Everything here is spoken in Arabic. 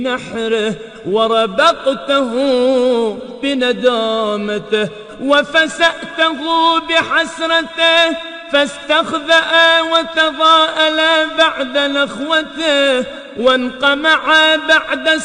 نحره وربقته بندامته وفسأته بحسرته فاستخذأ وتضاءل بعد نخوته وانقمع بعد